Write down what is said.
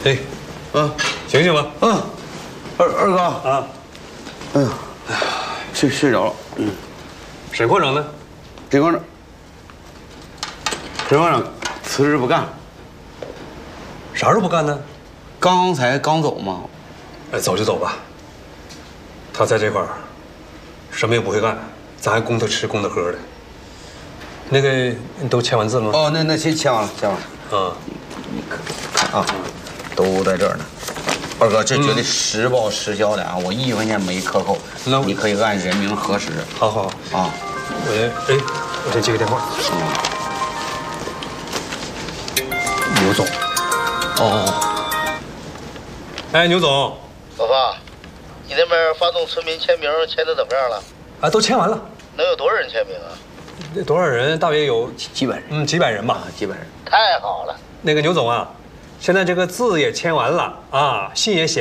哎，醒醒吧。 二哥啊， 哎呀，睡着了。 沈科长呢？ 沈科长辞职不干了。 啥时候不干呢？ 刚走嘛。 哎，走就走吧。他在这块儿，什么也不会干，咱还供他吃供他喝的。那个你都签完字了吗？ 哦，那签完了。 啊， 你看啊，都在这儿呢。二哥，这绝对实报实销的啊！我1分钱没克扣， 那你可以按人名核实。 好啊， 我先接个电话。牛总。哎，牛总。 老爸，你那边发动村民签名签的怎么样了？ 啊，都签完了。 能有多少人签名啊？ 那多少人？大约有几百人。 几百人吧。 几百人。 太好了。 那个牛总啊，现在这个字也签完了啊，信也写。